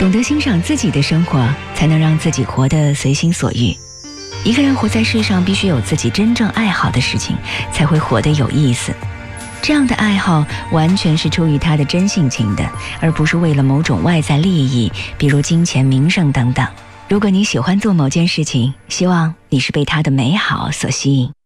懂得欣赏自己的生活，才能让自己活得随心所欲。一个人活在世上，必须有自己真正爱好的事情，才会活得有意思。这样的爱好完全是出于他的真性情的，而不是为了某种外在利益，比如金钱、名声等等。如果你喜欢做某件事情，希望你是被它的美好所吸引。